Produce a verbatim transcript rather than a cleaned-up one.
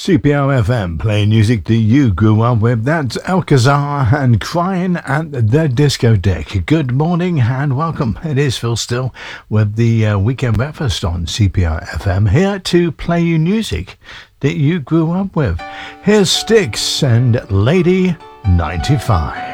C P R F M, playing music that you grew up with. That's Alcazar and Crying at the Disco Deck. Good morning and welcome. It is Phil Still with the uh, Weekend Breakfast on C P R F M, here to play you music that you grew up with. Here's Styx and Lady ninety-five.